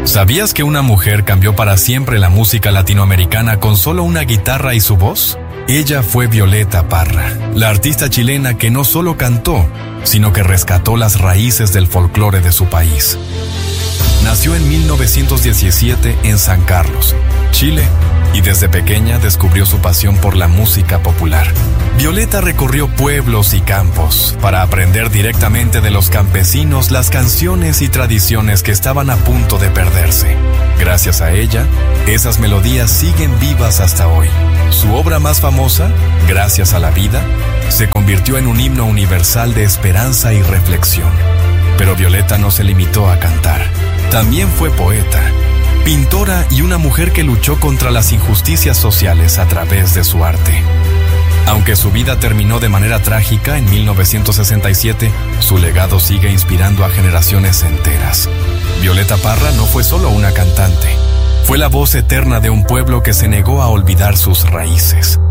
¿Sabías que una mujer cambió para siempre la música latinoamericana con solo una guitarra y su voz? Ella fue Violeta Parra, la artista chilena que no solo cantó, sino que rescató las raíces del folclore de su país. Nació en 1917 en San Carlos, Chile, y desde pequeña descubrió su pasión por la música popular. Violeta recorrió pueblos y campos para aprender directamente de los campesinos las canciones y tradiciones que estaban a punto de perderse. Gracias a ella, esas melodías siguen vivas hasta hoy. Su obra más famosa, Gracias a la vida, se convirtió en un himno universal de esperanza y reflexión. Pero Violeta no se limitó a cantar. También fue poeta, pintora y una mujer que luchó contra las injusticias sociales a través de su arte. Aunque su vida terminó de manera trágica en 1967, su legado sigue inspirando a generaciones enteras. Violeta Parra no fue solo una cantante, fue la voz eterna de un pueblo que se negó a olvidar sus raíces.